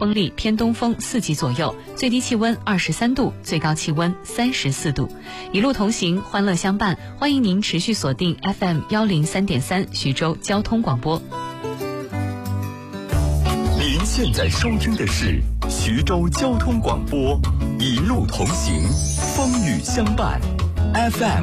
风力偏东风4级左右，最低气温23度，最高气温34度。一路同行，欢乐相伴，欢迎您持续锁定 FM 103.3徐州交通广播。 您现在收听的是徐州交通广播，一路同行，风雨相伴，FM